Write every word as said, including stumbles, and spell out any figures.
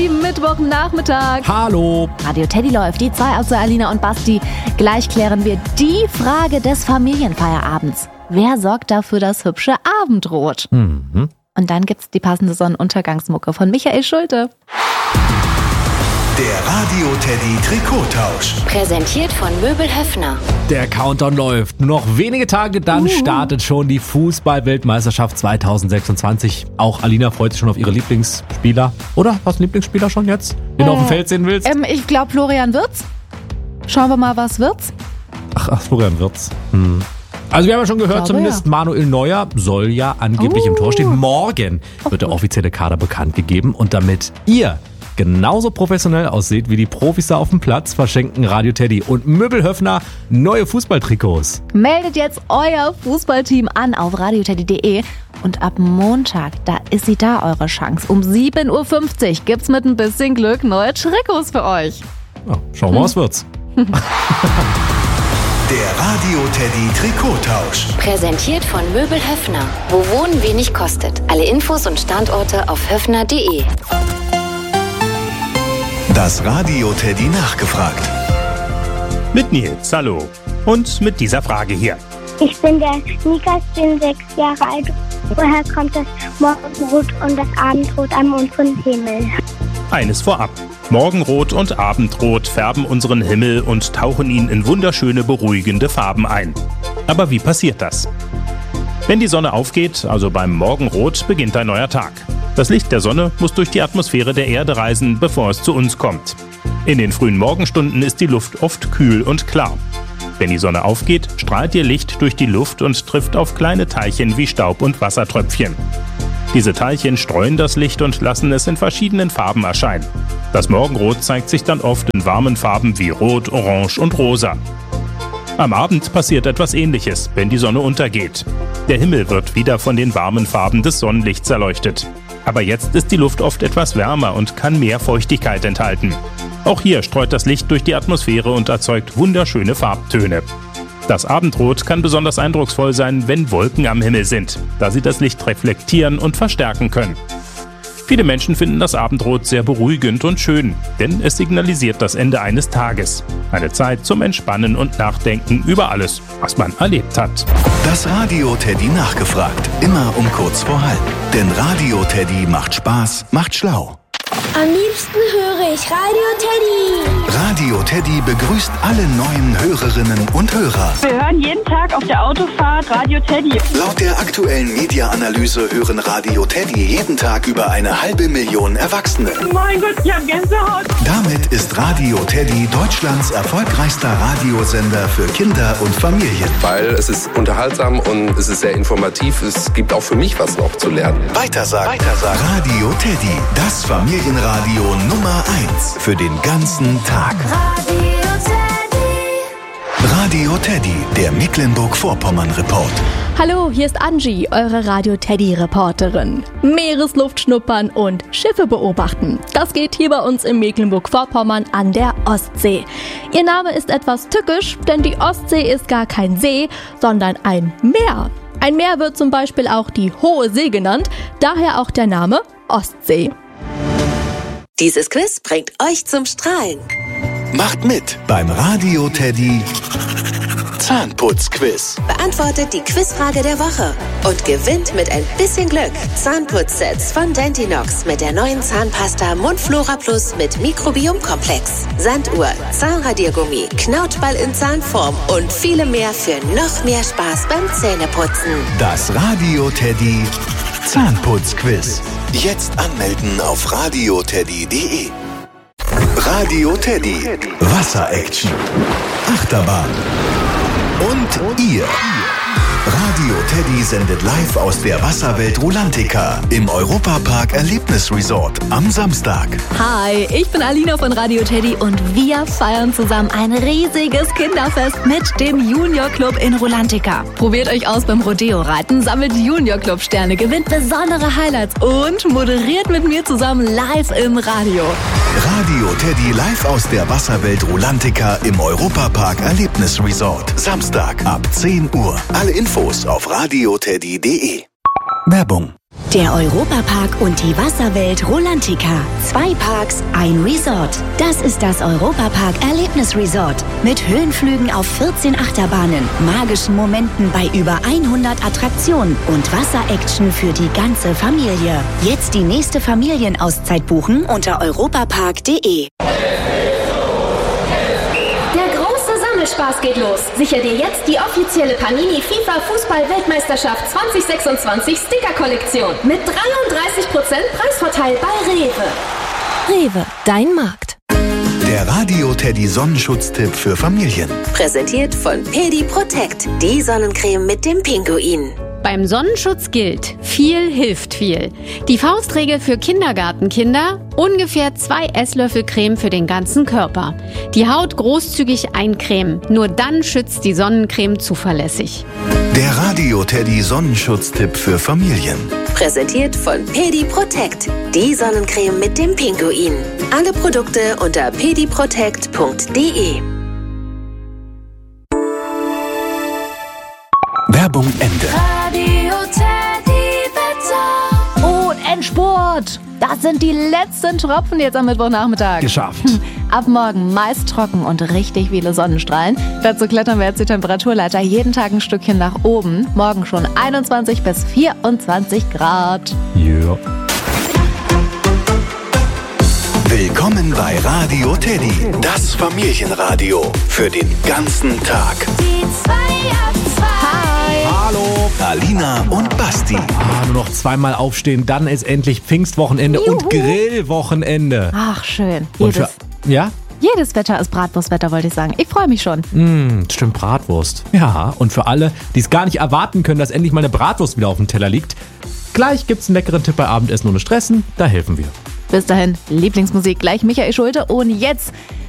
lieben Mittwochnachmittag. Hallo. Radio Teddy läuft, die zwei, also Alina und Basti. Gleich klären wir die Frage des Familienfeierabends. Wer sorgt dafür das hübsche Abendrot? Mhm. Und dann gibt's die passende Sonnenuntergangsmucke von Michael Schulte. Der Radio Teddy Trikottausch. Präsentiert von Möbel Höffner. Der Countdown läuft. Nur noch wenige Tage, dann uh. startet schon die Fußball-Weltmeisterschaft zwanzig sechsundzwanzig. Auch Alina freut sich schon auf ihre Lieblingsspieler. Oder? Hast du einen Lieblingsspieler schon jetzt, den äh, du auf dem Feld sehen willst? Ähm, ich glaube Florian Wirtz. Schauen wir mal, was Wirtz. Ach, ach Florian Wirtz. Hm. Also wir haben ja schon gehört, glaube, zumindest ja. Manuel Neuer soll ja angeblich uh. im Tor stehen. Morgen wird der offizielle Kader bekannt gegeben. Und damit ihr genauso professionell aussieht wie die Profis da auf dem Platz, verschenken Radio Teddy und Möbel Höffner neue Fußballtrikots. Meldet jetzt euer Fußballteam an auf radioteddy punkt de und ab Montag, da ist sie da, eure Chance. Um sieben Uhr fünfzig gibt's mit ein bisschen Glück neue Trikots für euch. Ja, schauen wir, hm. was wird's. Der Radio Teddy Trikottausch. Präsentiert von Möbel Höffner. Wo Wohnen wenig kostet. Alle Infos und Standorte auf höffner punkt de. Das Radio Teddy nachgefragt. Mit Nils, hallo. Und mit dieser Frage hier. Ich bin der Nikas, bin sechs Jahre alt. Woher kommt das Morgenrot und das Abendrot am unseren Himmel? Eines vorab. Morgenrot und Abendrot färben unseren Himmel und tauchen ihn in wunderschöne, beruhigende Farben ein. Aber wie passiert das? Wenn die Sonne aufgeht, also beim Morgenrot, beginnt ein neuer Tag. Das Licht der Sonne muss durch die Atmosphäre der Erde reisen, bevor es zu uns kommt. In den frühen Morgenstunden ist die Luft oft kühl und klar. Wenn die Sonne aufgeht, strahlt ihr Licht durch die Luft und trifft auf kleine Teilchen wie Staub und Wassertröpfchen. Diese Teilchen streuen das Licht und lassen es in verschiedenen Farben erscheinen. Das Morgenrot zeigt sich dann oft in warmen Farben wie Rot, Orange und Rosa. Am Abend passiert etwas Ähnliches, wenn die Sonne untergeht. Der Himmel wird wieder von den warmen Farben des Sonnenlichts erleuchtet. Aber jetzt ist die Luft oft etwas wärmer und kann mehr Feuchtigkeit enthalten. Auch hier streut das Licht durch die Atmosphäre und erzeugt wunderschöne Farbtöne. Das Abendrot kann besonders eindrucksvoll sein, wenn Wolken am Himmel sind, da sie das Licht reflektieren und verstärken können. Viele Menschen finden das Abendrot sehr beruhigend und schön, denn es signalisiert das Ende eines Tages. Eine Zeit zum Entspannen und Nachdenken über alles, was man erlebt hat. Das Radio Teddy nachgefragt, immer um kurz vor halb. Denn Radio Teddy macht Spaß, macht schlau. Am liebsten höre ich Radio Teddy. Radio Teddy begrüßt alle neuen Hörerinnen und Hörer. Wir hören jeden Tag auf der Autofahrt Radio Teddy. Laut der aktuellen Media-Analyse hören Radio Teddy jeden Tag über eine halbe Million Erwachsene. Mein Gott, ich hab Gänsehaut. Damit ist Radio Teddy Deutschlands erfolgreichster Radiosender für Kinder und Familien. Weil es ist unterhaltsam und es ist sehr informativ. Es gibt auch für mich was noch zu lernen. Weitersagen. Weitersagen. Radio Teddy, das Familienradio Nummer eins für den ganzen Tag. Radio Teddy. Radio Teddy, der Mecklenburg-Vorpommern-Report. Hallo, hier ist Angie, eure Radio Teddy-Reporterin. Meeresluft schnuppern und Schiffe beobachten. Das geht hier bei uns in Mecklenburg-Vorpommern an der Ostsee. Ihr Name ist etwas tückisch, denn die Ostsee ist gar kein See, sondern ein Meer. Ein Meer wird zum Beispiel auch die Hohe See genannt, daher auch der Name Ostsee. Dieses Quiz bringt euch zum Strahlen. Macht mit beim Radio Teddy Zahnputzquiz. Beantwortet die Quizfrage der Woche und gewinnt mit ein bisschen Glück Zahnputzsets von Dentinox mit der neuen Zahnpasta Mundflora Plus mit Mikrobiomkomplex, Sanduhr, Zahnradiergummi, Knautball in Zahnform und viele mehr für noch mehr Spaß beim Zähneputzen. Das Radio Teddy Zahnputzquiz. Jetzt anmelden auf radioteddy punkt de. Radio Teddy. Wasser-Action. Achterbahn. Und ihr. Radio Teddy sendet live aus der Wasserwelt Rulantica im Europapark Erlebnisresort am Samstag. Hi, ich bin Alina von Radio Teddy und wir feiern zusammen ein riesiges Kinderfest mit dem Junior Club in Rulantica. Probiert euch aus beim Rodeo-Reiten, sammelt Junior Club Sterne, gewinnt besondere Highlights und moderiert mit mir zusammen live im Radio. Radio Teddy live aus der Wasserwelt Rulantica im Europapark Erlebnisresort. Samstag ab zehn Uhr. Alle Infos auf radioteddy punkt de. Werbung. Der Europapark und die Wasserwelt Rolantica. Zwei Parks, ein Resort. Das ist das Europapark Erlebnisresort. Mit Höhenflügen auf vierzehn Achterbahnen, magischen Momenten bei über hundert Attraktionen und Wasseraction für die ganze Familie. Jetzt die nächste Familienauszeit buchen unter europapark punkt de. Spaß geht los. Sichere dir jetzt die offizielle Panini FIFA Fußball-Weltmeisterschaft zwanzig sechsundzwanzig Sticker-Kollektion mit dreiunddreißig Prozent Preisvorteil bei Rewe. Rewe, dein Markt. Der Radio Teddy Sonnenschutztipp für Familien. Präsentiert von Pedi Protect, die Sonnencreme mit dem Pinguin. Beim Sonnenschutz gilt, viel hilft viel. Die Faustregel für Kindergartenkinder, ungefähr zwei Esslöffel Creme für den ganzen Körper. Die Haut großzügig eincremen, nur dann schützt die Sonnencreme zuverlässig. Der Radio Teddy Sonnenschutztipp für Familien. Präsentiert von Pedi Protect, die Sonnencreme mit dem Pinguin. Alle Produkte unter pedi protect punkt de. Werbung Ende. Radio Teddy Wetter. Und Endspurt. Das sind die letzten Tropfen jetzt am Mittwochnachmittag. Geschafft. Ab morgen meist trocken und richtig viele Sonnenstrahlen. Dazu klettern wir jetzt die Temperaturleiter jeden Tag ein Stückchen nach oben. Morgen schon einundzwanzig bis vierundzwanzig Grad. Ja. Willkommen bei Radio Teddy, das Familienradio für den ganzen Tag. Die zwei ab zwei. Hallo. Alina und Basti. Ah, nur noch zweimal aufstehen, dann ist endlich Pfingstwochenende Juhu. und Grillwochenende. Ach, schön. Und Jedes, für, ja? jedes Wetter ist Bratwurstwetter, wollte ich sagen. Ich freue mich schon. Mm, stimmt, Bratwurst. Ja, und für alle, die es gar nicht erwarten können, dass endlich mal eine Bratwurst wieder auf dem Teller liegt, gleich gibt's einen leckeren Tipp bei Abendessen ohne Stressen, da helfen wir. Bis dahin, Lieblingsmusik, gleich Michael Schulte. Und jetzt